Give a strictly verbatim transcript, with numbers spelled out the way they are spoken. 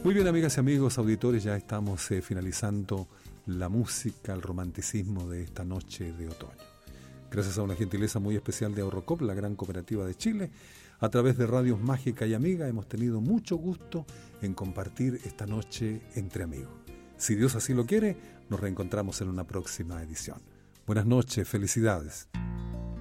Muy bien, amigas y amigos, auditores, ya estamos eh, finalizando la música, el romanticismo de esta noche de otoño. Gracias a una gentileza muy especial de Ahorrocop, la gran cooperativa de Chile, a través de Radios Mágica y Amiga, hemos tenido mucho gusto en compartir esta noche entre amigos. Si Dios así lo quiere, nos reencontramos en una próxima edición. Buenas noches, felicidades.